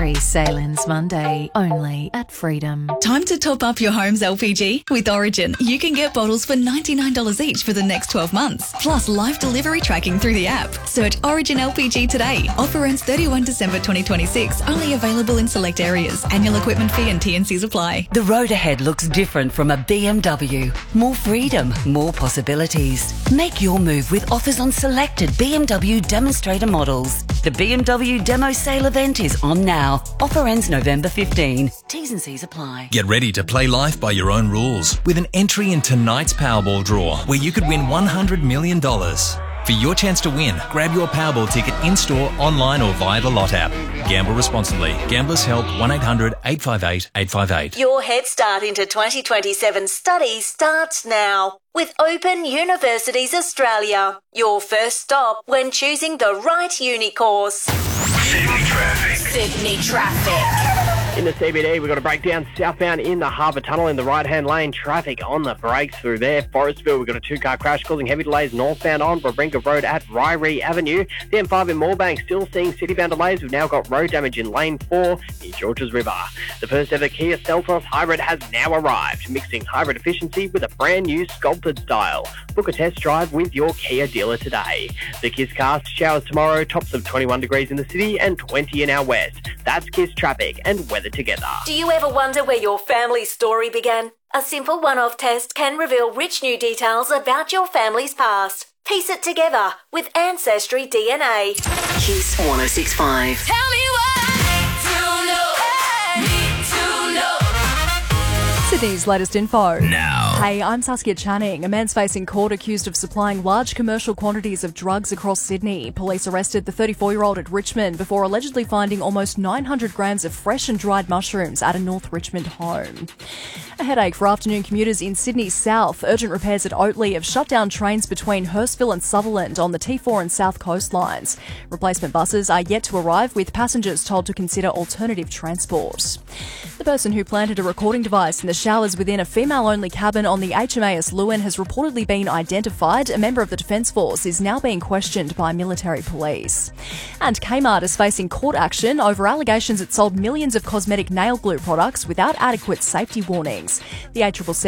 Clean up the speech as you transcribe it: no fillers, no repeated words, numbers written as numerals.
Free sail-ins Monday, only at Freedom. Time to top up your home's LPG? With Origin, you can get bottles for $99 each for the next 12 months, plus live delivery tracking through the app. Search Origin LPG today. Offer ends 31 December 2026, only available in select areas. Annual equipment fee and T&Cs apply. The road ahead looks different from a BMW. More freedom, more possibilities. Make your move with offers on selected BMW demonstrator models. The BMW Demo Sale event is on now. Offer ends November 15. T's and C's apply. Get ready to play life by your own rules with an entry in tonight's Powerball draw, where you could win $100 million. For your chance to win, grab your Powerball ticket in-store, online or via the Lot app. Gamble responsibly. Gamblers Help 1-800-858-858. Your head start into 2027 study starts now with Open Universities Australia. Your first stop when choosing the right uni course. Sydney traffic. In the CBD, we've got a breakdown southbound in the Harbour Tunnel in the right-hand lane. Traffic on the brakes through there. Forestville, we've got a two-car crash causing heavy delays northbound on Wawrinka Road at Ryrie Avenue. The M5 in Moorebank still seeing city-bound delays. We've now got road damage in lane 4 near Georges River. The first ever Kia Seltos Hybrid has now arrived, mixing hybrid efficiency with a brand new sculpted style. Book a test drive with your Kia dealer today. The Kiss Cast showers tomorrow, tops of 21 degrees in the city and 20 in our west. That's Kiss traffic and weather together. Do you ever wonder where your family's story began? A simple one-off test can reveal rich new details about your family's past. Piece it together with Ancestry DNA. Kiss 106.5. Tell me what Sydney's latest info. Now. Hey, I'm Saskia Channing. A man's facing court accused of supplying large commercial quantities of drugs across Sydney. Police arrested the 34-year-old at Richmond before allegedly finding almost 900 grams of fresh and dried mushrooms at a North Richmond home. A headache for afternoon commuters in Sydney's south. Urgent repairs at Oatley have shut down trains between Hurstville and Sutherland on the T4 and South Coast lines. Replacement buses are yet to arrive, with passengers told to consider alternative transport. The person who planted a recording device in the showers within a female-only cabin on the HMAS Lewin has reportedly been identified. A member of the Defence Force is now being questioned by military police. And Kmart is facing court action over allegations it sold millions of cosmetic nail glue products without adequate safety warnings. The ACCC